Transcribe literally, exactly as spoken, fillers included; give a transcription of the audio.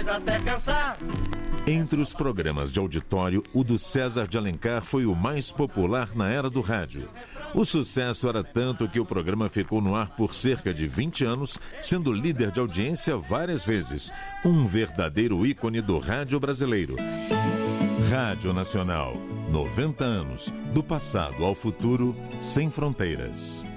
até cansar. Entre os programas de auditório, o do César de Alencar foi o mais popular na era do rádio. O sucesso era tanto que o programa ficou no ar por cerca de vinte anos, sendo líder de audiência várias vezes. Um verdadeiro ícone do rádio brasileiro. Rádio Nacional, noventa anos, do passado ao futuro, sem fronteiras.